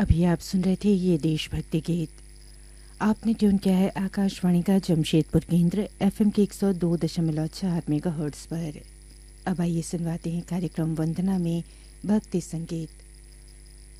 अभी आप सुन रहे थे ये देशभक्ति गीत। आपने ट्यून किया है आकाशवाणी का जमशेदपुर केंद्र एफएम के 102.4 मेगाहर्ट्ज़ पर। अब आइए सुनवाते हैं कार्यक्रम वंदना में भक्ति संगीत।